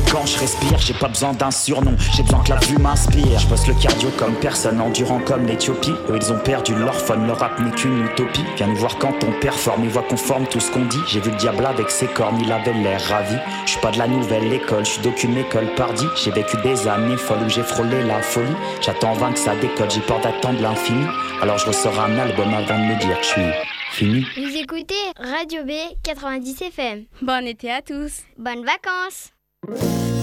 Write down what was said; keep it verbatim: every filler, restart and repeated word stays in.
quand je respire, j'ai pas besoin d'un surnom, j'ai besoin que la vue m'inspire. Je bosse le cardio comme personne, endurant comme l'Éthiopie. Eux ils ont perdu leur fun, leur rap n'est qu'une utopie. Viens nous voir quand on performe, et voit conforme tout ce qu'on dit. J'ai vu le diable avec ses cornes, il avait l'air ravi. Je suis pas de la nouvelle école, je suis d'aucune école pardi. J'ai vécu des années folles où j'ai frôlé la folie. J'attends en vain que ça décolle, j'ai peur d'attendre l'infini. Alors je ressors un album avant de me dire que je suis fini. Vous écoutez Radio B quatre-vingt-dix F M. Bon été à tous. Bonnes vacances.